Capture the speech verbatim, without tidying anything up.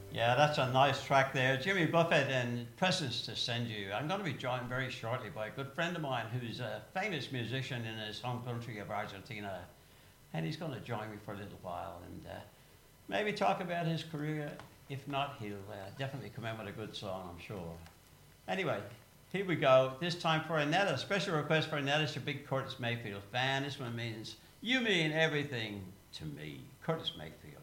Yeah, that's a nice track there. Jimmy Buffett and Presents to Send You. I'm going to be joined very shortly by a good friend of mine who's a famous musician in his home country of Argentina. And he's going to join me for a little while and uh, maybe talk about his career. If not, he'll uh, definitely come in with a good song, I'm sure. Anyway, here we go. This time for Annetta. Special request for Annetta. She's a big Curtis Mayfield fan. This one means, you mean everything to me. Curtis Mayfield.